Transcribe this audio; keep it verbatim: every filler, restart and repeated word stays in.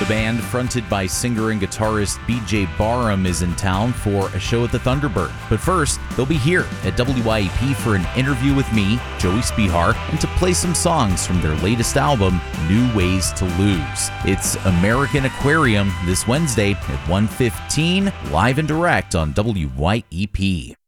band, fronted by singer and guitarist B J Barham, is in town for a show at the Thunderbird. But first, they'll be here at W Y E P for an interview with me, Joey Spihar, and to play some songs from their latest album, New Ways to Lose. It's American Aquarium this Wednesday at one fifteen, live and direct on W Y E P.